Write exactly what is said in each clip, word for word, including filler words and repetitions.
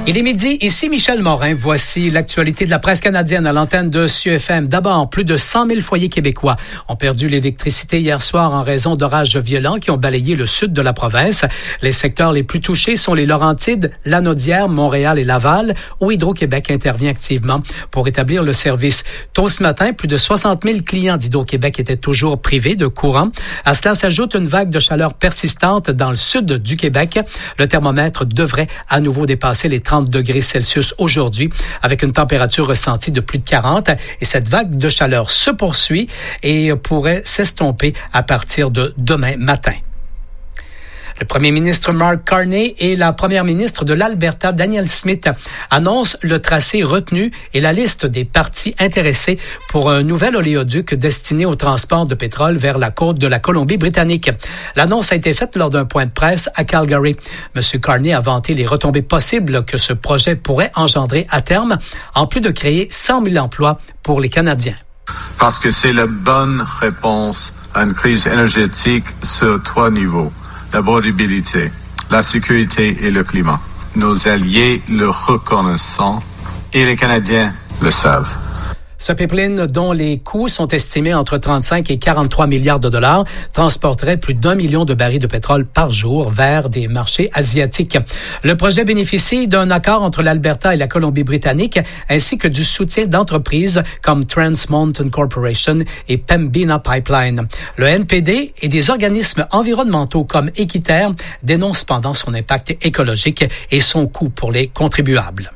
Il est midi, ici Michel Morin. Voici l'actualité de la presse canadienne à l'antenne de C U F M. D'abord, plus de cent mille foyers québécois ont perdu l'électricité hier soir en raison d'orages violents qui ont balayé le sud de la province. Les secteurs les plus touchés sont les Laurentides, Lanaudière, Montréal et Laval, où Hydro-Québec intervient activement pour établir le service. Tôt ce matin, plus de soixante mille clients d'Hydro-Québec étaient toujours privés de courant. À cela s'ajoute une vague de chaleur persistante dans le sud du Québec. Le thermomètre devrait à nouveau dépasser les trente degrés Celsius aujourd'hui, avec une température ressentie de plus de quarante. Et cette vague de chaleur se poursuit et pourrait s'estomper à partir de demain matin. Le premier ministre Mark Carney et la première ministre de l'Alberta, Danielle Smith, annoncent le tracé retenu et la liste des parties intéressées pour un nouvel oléoduc destiné au transport de pétrole vers la côte de la Colombie-Britannique. L'annonce a été faite lors d'un point de presse à Calgary. M. Carney a vanté les retombées possibles que ce projet pourrait engendrer à terme, en plus de créer cent mille emplois pour les Canadiens. Parce que c'est la bonne réponse à une crise énergétique sur trois niveaux. L'abordabilité, la sécurité et le climat. Nos alliés le reconnaissent et les Canadiens le savent. Ce pipeline, dont les coûts sont estimés entre trente-cinq et quarante-trois milliards de dollars, transporterait plus d'un million de barils de pétrole par jour vers des marchés asiatiques. Le projet bénéficie d'un accord entre l'Alberta et la Colombie-Britannique, ainsi que du soutien d'entreprises comme Trans Mountain Corporation et Pembina Pipeline. Le N P D et des organismes environnementaux comme Équiterre dénoncent cependant son impact écologique et son coût pour les contribuables.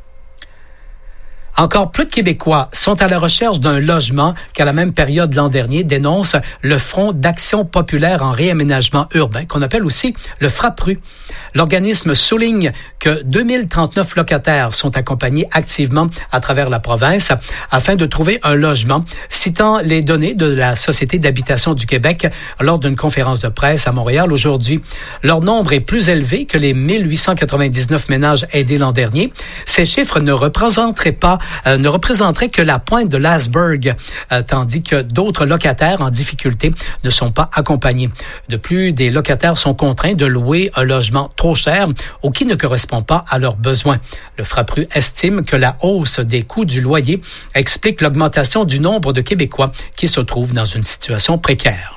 Encore plus de Québécois sont à la recherche d'un logement qu'à la même période l'an dernier dénonce le Front d'action populaire en réaménagement urbain, qu'on appelle aussi le FRAPRU. L'organisme souligne que deux mille trente-neuf locataires sont accompagnés activement à travers la province afin de trouver un logement, citant les données de la Société d'habitation du Québec lors d'une conférence de presse à Montréal aujourd'hui. Leur nombre est plus élevé que les mille huit cent quatre-vingt-dix-neuf ménages aidés l'an dernier. Ces chiffres ne représenteraient pas Euh, ne représenterait que la pointe de l'iceberg, euh, tandis que d'autres locataires en difficulté ne sont pas accompagnés. De plus, des locataires sont contraints de louer un logement trop cher ou qui ne correspond pas à leurs besoins. Le FRAPRU estime que la hausse des coûts du loyer explique l'augmentation du nombre de Québécois qui se trouvent dans une situation précaire.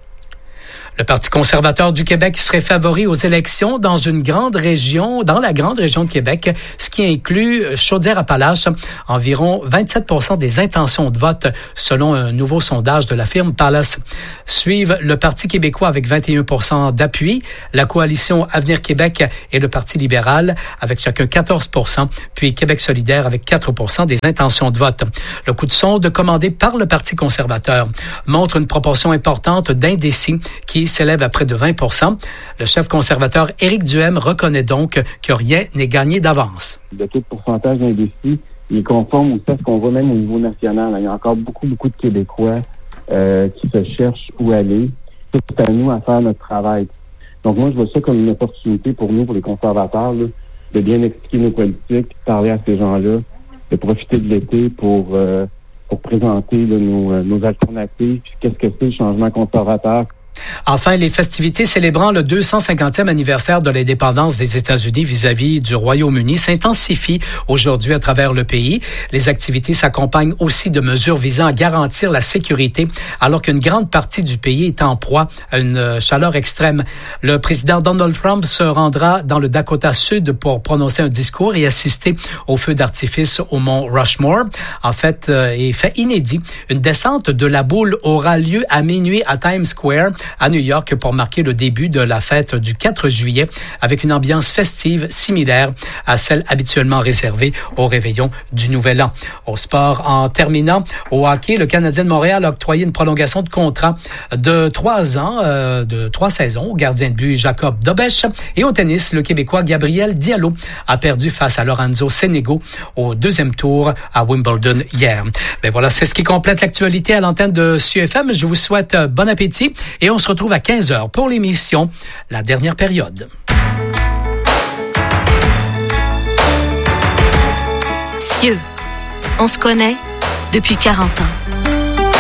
Le Parti conservateur du Québec serait favori aux élections dans une grande région, dans la grande région de Québec, ce qui inclut Chaudière-Appalaches, environ vingt-sept pour cent des intentions de vote, selon un nouveau sondage de la firme Thales. Suivent le Parti québécois avec vingt et un pour cent d'appui, la coalition Avenir Québec et le Parti libéral avec chacun quatorze pour cent, puis Québec solidaire avec quatre pour cent des intentions de vote. Le coup de sonde commandé par le Parti conservateur montre une proportion importante d'indécis qui s'élève à près de vingt pour cent. Le chef conservateur Éric Duhem reconnaît donc que rien n'est gagné d'avance. Le taux de pourcentage d'indécis, il est conforme aussi à ce qu'on voit même au niveau national. Il y a encore beaucoup, beaucoup de Québécois euh, qui se cherchent où aller. C'est à nous à faire notre travail. Donc moi, je vois ça comme une opportunité pour nous, pour les conservateurs, là, de bien expliquer nos politiques, de parler à ces gens-là, de profiter de l'été pour, euh, pour présenter là, nos, nos alternatives, puis qu'est-ce que c'est le changement conservateur. Enfin, les festivités célébrant le deux cent cinquantième anniversaire de l'indépendance des États-Unis vis-à-vis du Royaume-Uni s'intensifient aujourd'hui à travers le pays. Les activités s'accompagnent aussi de mesures visant à garantir la sécurité, alors qu'une grande partie du pays est en proie à une chaleur extrême. Le président Donald Trump se rendra dans le Dakota Sud pour prononcer un discours et assister au feu d'artifice au mont Rushmore. En fait, euh, et fait inédit, une descente de la boule aura lieu à minuit à Times Square, à New York, pour marquer le début de la fête du quatre juillet avec une ambiance festive similaire à celle habituellement réservée au réveillon du Nouvel An. Au sport, en terminant, au hockey, le Canadien de Montréal a octroyé une prolongation de contrat de trois ans, euh, de trois saisons au gardien de but Jacob Dobèche. Et au tennis, le Québécois Gabriel Diallo a perdu face à Lorenzo Senego au deuxième tour à Wimbledon hier. Ben voilà, c'est ce qui complète l'actualité à l'antenne de C U F M. Je vous souhaite bon appétit et on se retrouve à quinze heures pour l'émission La Dernière Période. C I E, on se connaît depuis quarante ans.